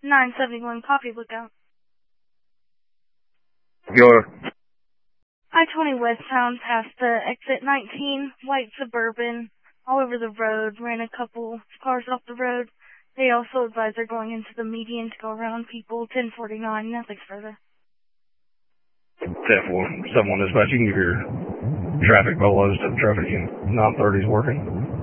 971 Coffee Lookout. Your I-20 westbound past the exit 19, white Suburban, all over the road, ran a couple cars off the road. They also advise they're going into the median to go around people, 1049, nothing further. 10-4, someone dispatching your traffic below, traffic in 930 is working.